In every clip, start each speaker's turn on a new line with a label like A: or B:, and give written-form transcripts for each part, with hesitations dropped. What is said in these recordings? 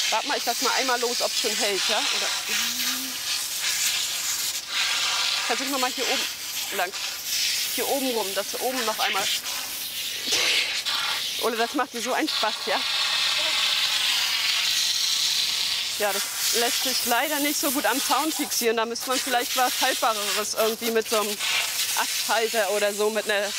A: Warte mal, ich lass mal einmal los, ob es schon hält, ja? Oder versuchen wir mal hier oben lang. Hier oben rum, dass oben noch einmal. Oder das macht dir so einen Spaß, ja? Ja, das lässt sich leider nicht so gut am Zaun fixieren. Da müsste man vielleicht was Haltbareres irgendwie mit so einem Asthalter oder so mit einer.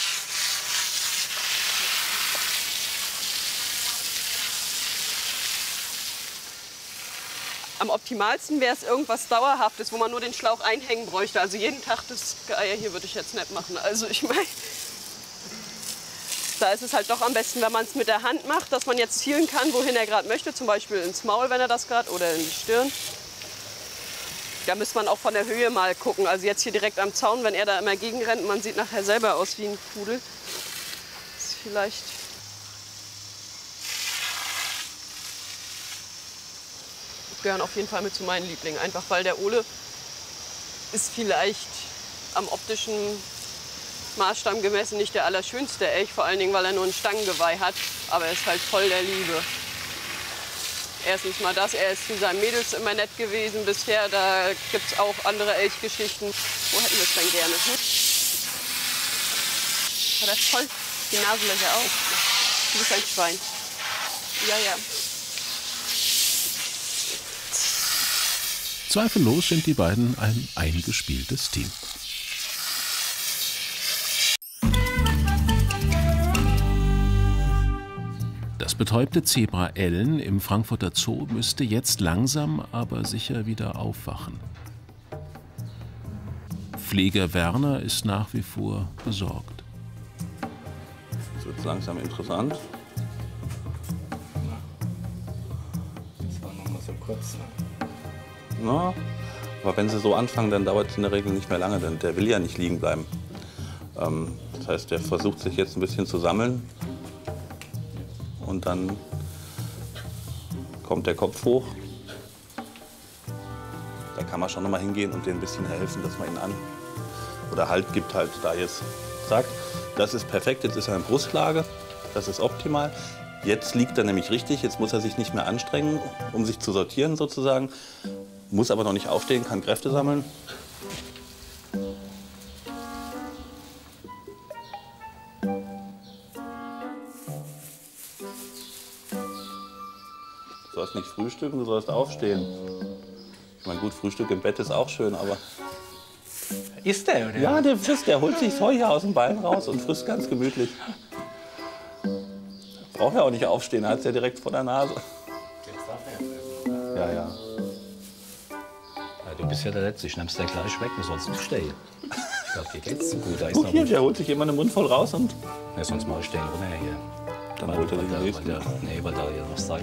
A: Am optimalsten wäre es irgendwas Dauerhaftes, wo man nur den Schlauch einhängen bräuchte. Also jeden Tag das Geier hier würde ich jetzt nicht machen. Also ich meine, da ist es halt doch am besten, wenn man es mit der Hand macht, dass man jetzt zielen kann, wohin er gerade möchte. Zum Beispiel ins Maul, wenn er das gerade, oder in die Stirn. Da müsste man auch von der Höhe mal gucken. Also jetzt hier direkt am Zaun, wenn er da immer gegenrennt, man sieht nachher selber aus wie ein Pudel. Ist vielleicht... gehören auf jeden Fall mit zu meinen Lieblingen. Einfach weil der Ole ist vielleicht am optischen Maßstab gemessen nicht der allerschönste Elch. Vor allen Dingen, weil er nur ein Stangengeweih hat. Aber er ist halt voll der Liebe. Erstens mal das, er ist zu seinen Mädels immer nett gewesen bisher. Da gibt es auch andere Elchgeschichten. Wo hätten wir es denn gerne? Hat er voll die Nasenlöcher auf. Du bist ein Schwein. Ja, ja.
B: Zweifellos sind die beiden ein eingespieltes Team. Das betäubte Zebra Ellen im Frankfurter Zoo müsste jetzt langsam, aber sicher wieder aufwachen. Pfleger Werner ist nach wie vor besorgt.
C: Jetzt wird es langsam interessant.
D: Das war noch mal so kurz.
C: Na, aber wenn sie so anfangen, dann dauert es in der Regel nicht mehr lange, denn der will ja nicht liegen bleiben. Das heißt, der versucht sich jetzt ein bisschen zu sammeln und dann kommt der Kopf hoch. Da kann man schon noch mal hingehen und denen ein bisschen helfen, dass man ihn an oder Halt gibt halt da jetzt. Zack, das ist perfekt, jetzt ist er in Brustlage, das ist optimal. Jetzt liegt er nämlich richtig, jetzt muss er sich nicht mehr anstrengen, um sich zu sortieren sozusagen. Muss aber noch nicht aufstehen, kann Kräfte sammeln. Du sollst nicht frühstücken, du sollst aufstehen. Ich meine, gut, Frühstück im Bett ist auch schön, aber...
D: Ist der, oder?
C: Ja, der frisst, der holt sich das Heu hier aus dem Bein raus und frisst ganz gemütlich. Braucht ja auch nicht aufstehen, er hat es ja direkt vor der Nase.
D: Jetzt darf er fressen.
C: Ja, ja.
D: Ja, du bist ja der Letzte, ich nimm's dir gleich weg, du sollst nicht stehen. Ich glaube, dir geht's so gut. Da ist
C: Guck
D: noch
C: hier, der holt sich immer den Mund voll raus und
D: ja, sonst mache ich den runter hier.
C: dann holt er den nächsten.
D: Nee, weil da ja noch sein